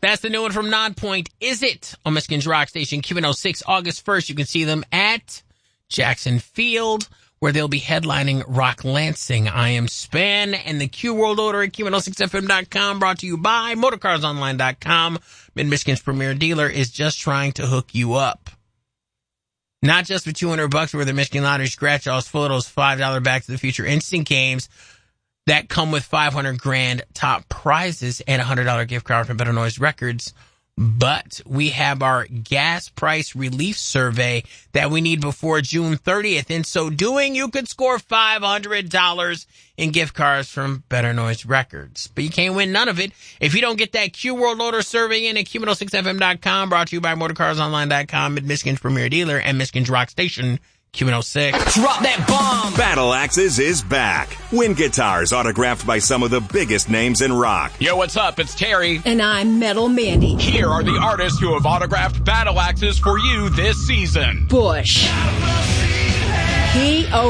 That's the new one from Nonpoint. Is it? On Michigan's Rock Station, Q106, August 1st. You can see them at Jackson Field, where they'll be headlining Rock Lansing. I am Span, and the Q World Order at Q106FM.com, brought to you by MotorCarsOnline.com. Mid-Michigan's premier dealer is just trying to hook you up. Not just for $200 worth of Michigan Lottery scratch-offs full of those $5 Back to the Future instant games that come with $500,000 top prizes and a $100 gift card from Better Noise Records. But we have our gas price relief survey that we need before June 30th. In so doing, you could score $500 in gift cards from Better Noise Records. But you can't win none of it if you don't get that Q World Order survey in at Q106FM.com, brought to you by MotorCarsOnline.com, Mid-Michigan's premier dealer and Michigan's Rock Station, Q106. Drop that bomb! Battle Axes is back. Wind guitars autographed by some of the biggest names in rock. Yo, what's up? It's Terry. And I'm Metal Mandy. Here are the artists who have autographed Battle Axes for you this season. Bush.